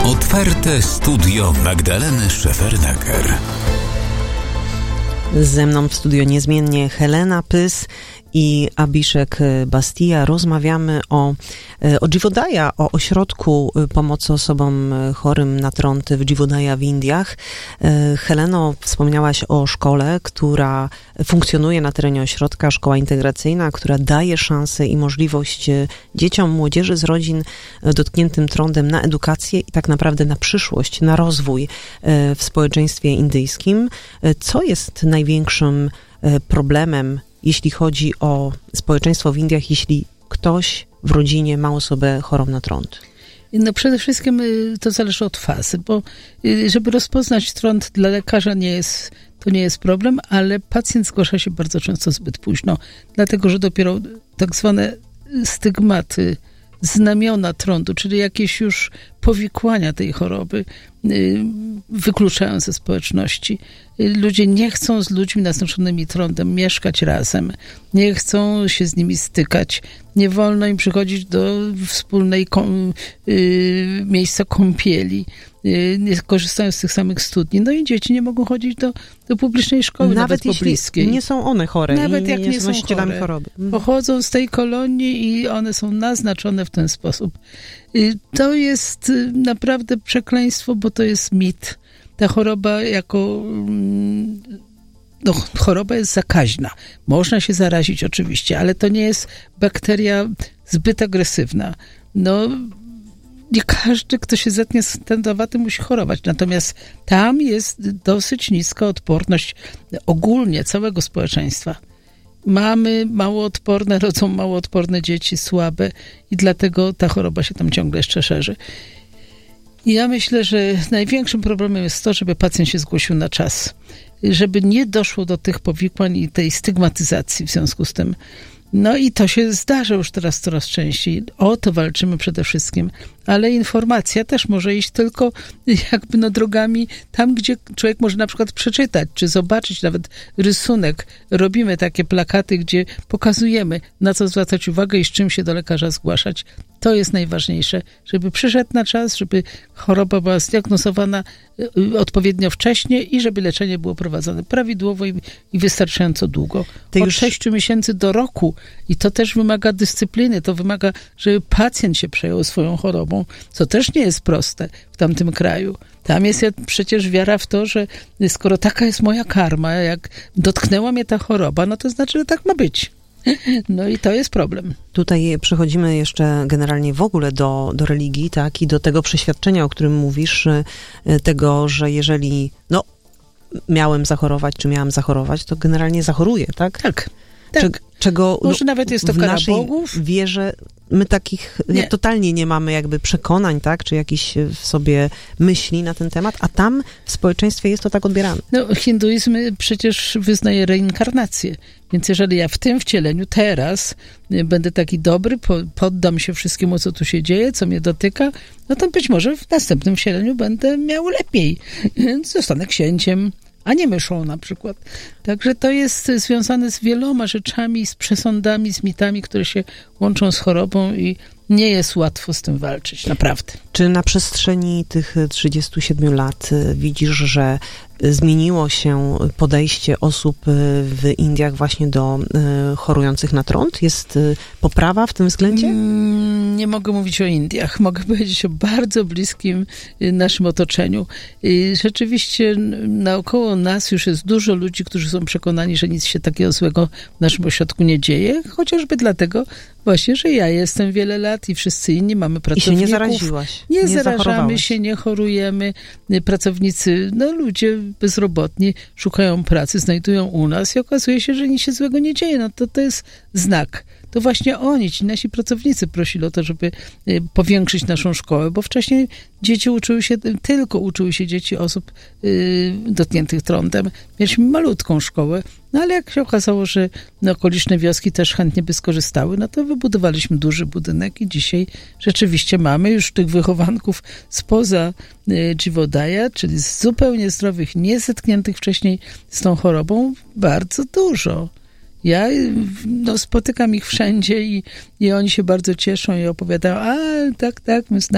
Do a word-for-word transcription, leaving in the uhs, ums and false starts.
Otwarte studio Magdaleny Szefernaker. Ze mną w studio niezmiennie Helena Pys i Abiszek Bastia. Rozmawiamy o, o Jivodaya, o ośrodku pomocy osobom chorym na trąd w Jivodaya w Indiach. Heleno, wspomniałaś o szkole, która funkcjonuje na terenie ośrodka, szkoła integracyjna, która daje szansę i możliwość dzieciom, młodzieży z rodzin dotkniętym trądem na edukację i tak naprawdę na przyszłość, na rozwój w społeczeństwie indyjskim. Co jest największym problemem, jeśli chodzi o społeczeństwo w Indiach, jeśli ktoś w rodzinie ma osobę chorą na trąd? No przede wszystkim to zależy od fazy, bo żeby rozpoznać trąd dla lekarza nie jest, to nie jest problem, ale pacjent zgłasza się bardzo często zbyt późno, dlatego że dopiero tak zwane stygmaty, znamiona trądu, czyli jakieś już powikłania tej choroby wykluczają ze społeczności. Ludzie nie chcą z ludźmi naznaczonymi trądem mieszkać razem, nie chcą się z nimi stykać, nie wolno im przychodzić do wspólnej kom, y, miejsca kąpieli, y, nie korzystają z tych samych studni. No i dzieci nie mogą chodzić do, do publicznej szkoły, nawet, nawet jeśli pobliskiej. Nie są one chore. Nawet i jak nie, nie są są chore. choroby. Pochodzą z tej kolonii i one są naznaczone w ten sposób. Y, to jest y, naprawdę przekleństwo, bo to jest mit. Ta choroba jako... Mm, no, choroba jest zakaźna. Można się zarazić oczywiście, ale to nie jest bakteria zbyt agresywna. No, nie każdy, kto się zetnie z tędowatym, musi chorować. Natomiast tam jest dosyć niska odporność ogólnie całego społeczeństwa. Mamy mało odporne, rodzą mało odporne dzieci, słabe i dlatego ta choroba się tam ciągle jeszcze szerzy. I ja myślę, że największym problemem jest to, żeby pacjent się zgłosił na czas. Żeby nie doszło do tych powikłań i tej stygmatyzacji w związku z tym. No i to się zdarza już teraz coraz częściej. O to walczymy przede wszystkim. Ale informacja też może iść tylko jakby no drogami tam, gdzie człowiek może na przykład przeczytać, czy zobaczyć nawet rysunek. Robimy takie plakaty, gdzie pokazujemy, na co zwracać uwagę i z czym się do lekarza zgłaszać. To jest najważniejsze, żeby przyszedł na czas, żeby choroba była zdiagnozowana odpowiednio wcześnie i żeby leczenie było prowadzone prawidłowo i, i wystarczająco długo. Ty Od już... sześciu miesięcy do roku. I to też wymaga dyscypliny, to wymaga, żeby pacjent się przejął swoją chorobą, co też nie jest proste w tamtym kraju. Tam jest przecież wiara w to, że skoro taka jest moja karma, jak dotknęła mnie ta choroba, no to znaczy, że tak ma być. No i to jest problem. Tutaj przechodzimy jeszcze generalnie w ogóle do, do religii, tak, i do tego przeświadczenia, o którym mówisz, tego, że jeżeli, no, miałem zachorować, czy miałam zachorować, to generalnie zachoruję, tak? Tak. Tak. Czego może no, nawet jest to w kara naszej bogów? wierze my takich nie. totalnie nie mamy jakby przekonań, tak, czy jakichś w sobie myśli na ten temat, a tam w społeczeństwie jest to tak odbierane. No, hinduizm przecież wyznaje reinkarnację, więc jeżeli ja w tym wcieleniu teraz będę taki dobry, poddam się wszystkiemu, co tu się dzieje, co mnie dotyka, no to być może w następnym wcieleniu będę miał lepiej. Zostanę księciem, a nie myszą na przykład. Także to jest związane z wieloma rzeczami, z przesądami, z mitami, które się łączą z chorobą i nie jest łatwo z tym walczyć, naprawdę. Czy na przestrzeni tych trzydziestu siedmiu lat widzisz, że zmieniło się podejście osób w Indiach właśnie do chorujących na trąd? Jest poprawa w tym względzie? Mm, nie mogę mówić o Indiach. Mogę powiedzieć o bardzo bliskim naszym otoczeniu. Rzeczywiście naokoło nas już jest dużo ludzi, którzy są przekonani, że nic się takiego złego w naszym ośrodku nie dzieje, chociażby dlatego właśnie, że ja jestem wiele lat i wszyscy inni mamy pracowników. I się nie zaraziłaś. Nie, nie zarażamy się, nie chorujemy. Pracownicy, no ludzie bezrobotni szukają pracy, znajdują u nas i okazuje się, że nic się złego nie dzieje. No to to jest znak. To właśnie oni, ci nasi pracownicy prosili o to, żeby powiększyć naszą szkołę, bo wcześniej dzieci uczyły się, tylko uczyły się dzieci osób y, dotkniętych trądem. Mieliśmy malutką szkołę, no ale jak się okazało, że no, okoliczne wioski też chętnie by skorzystały, no to wybudowaliśmy duży budynek i dzisiaj rzeczywiście mamy już tych wychowanków spoza y, Jivodaya, czyli z zupełnie zdrowych, niezetkniętych wcześniej z tą chorobą, bardzo dużo. Ja no, spotykam ich wszędzie i, i oni się bardzo cieszą i opowiadają, a tak, tak, my znamy